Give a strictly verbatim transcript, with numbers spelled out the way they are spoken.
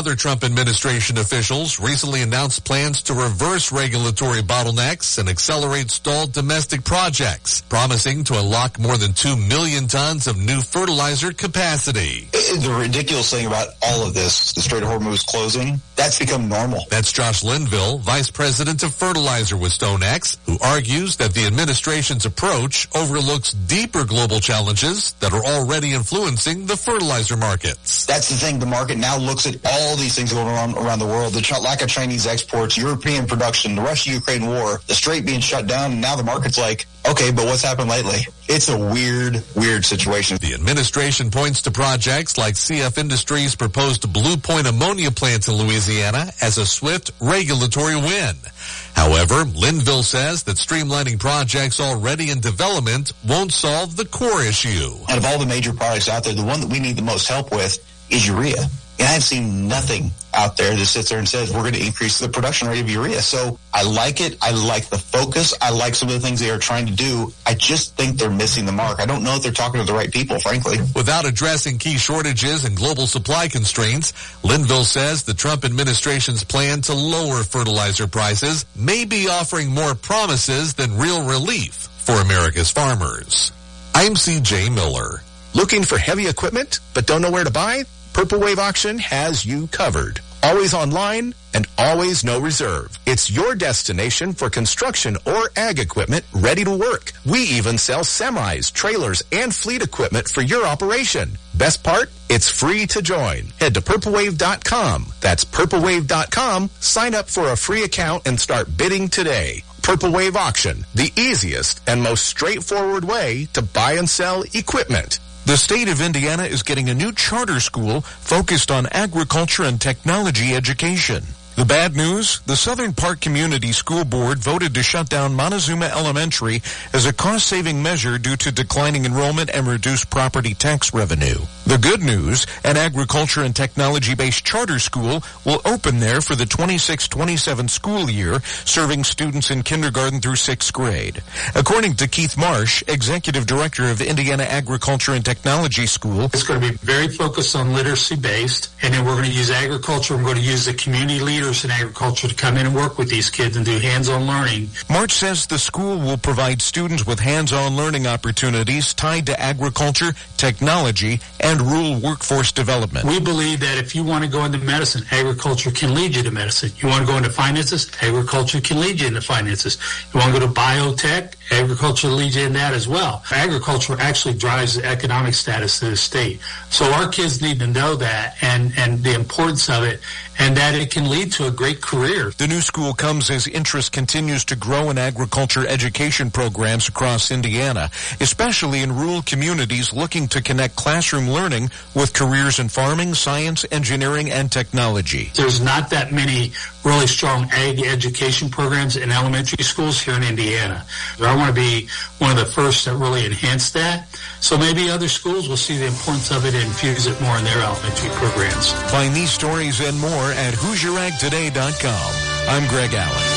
Other Trump administration officials recently announced plans to reverse regulatory bottlenecks and accelerate stalled domestic projects, promising to unlock more than two million tons of new fertilizer capacity. The ridiculous thing about all of this, the Strait of Hormuz closing, that's become normal. That's Josh Linville, Vice President of Fertilizer with StoneX, who argues that the administration's approach overlooks deeper global challenges that are already influencing the fertilizer markets. That's the thing. The market now looks at all these things going on around the world, the ch- lack of Chinese exports, European production, the Russia-Ukraine war, the Strait being shut down, and now the market's like, okay, but what's happened lately? It's a weird, weird situation. The administration points to projects like C F Industries' proposed Blue Point ammonia plant in Louisiana as a swift regulatory win. However, Linville says that streamlining projects already in development won't solve the core issue. Out of all the major products out there, the one that we need the most help with is urea. And I've seen nothing out there that sits there and says we're going to increase the production rate of urea. So I like it. I like the focus. I like some of the things they are trying to do. I just think they're missing the mark. I don't know if they're talking to the right people, frankly. Without addressing key shortages and global supply constraints, Linville says the Trump administration's plan to lower fertilizer prices may be offering more promises than real relief for America's farmers. I'm C J Miller. Looking for heavy equipment but don't know where to buy? Purple Wave Auction has you covered. Always online and always no reserve. It's your destination for construction or ag equipment ready to work. We even sell semis, trailers, and fleet equipment for your operation. Best part? It's free to join. Head to purple wave dot com. That's purple wave dot com. Sign up for a free account and start bidding today. Purple Wave Auction, the easiest and most straightforward way to buy and sell equipment. The state of Indiana is getting a new charter school focused on agriculture and technology education. The bad news? The Southern Park Community School Board voted to shut down Montezuma Elementary as a cost-saving measure due to declining enrollment and reduced property tax revenue. The good news? An agriculture and technology-based charter school will open there for the twenty-six twenty-seven school year, serving students in kindergarten through sixth grade. According to Keith Marsh, Executive Director of Indiana Agriculture and Technology School, it's going to be very focused on literacy-based, and then we're going to use agriculture. We're going to use the community leaders in agriculture to come in and work with these kids and do hands-on learning. March says the school will provide students with hands-on learning opportunities tied to agriculture, technology, and rural workforce development. We believe that if you want to go into medicine, agriculture can lead you to medicine. You want to go into finances, agriculture can lead you into finances. You want to go to biotech, agriculture leads you in that as well. Agriculture actually drives the economic status of the state. So our kids need to know that and, and the importance of it, and that it can lead to a great career. The new school comes as interest continues to grow in agriculture education programs across Indiana, especially in rural communities looking to connect classroom learning with careers in farming, science, engineering, and technology. There's not that many really strong ag education programs in elementary schools here in Indiana. I want to be one of the first that really enhance that. So maybe other schools will see the importance of it and infuse it more in their elementary programs. Find these stories and more at hoosier ag today dot com. I'm Greg Allen.